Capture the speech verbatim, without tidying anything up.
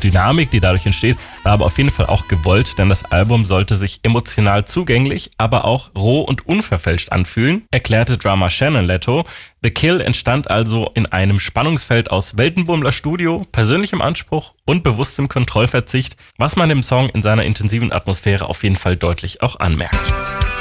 Dynamik, die dadurch entsteht, war aber auf jeden Fall auch gewollt, denn das Album sollte sich emotional zugänglich, aber auch roh und unverfälscht anfühlen, erklärte Drummer Shannon Letto. The Kill entstand also in einem Spannungsfeld aus Weltenbummler Studio, persönlichem Anspruch und bewusstem Kontrollverzicht, was man dem Song in seiner intensiven Atmosphäre auf jeden Fall deutlich auch anmerkt.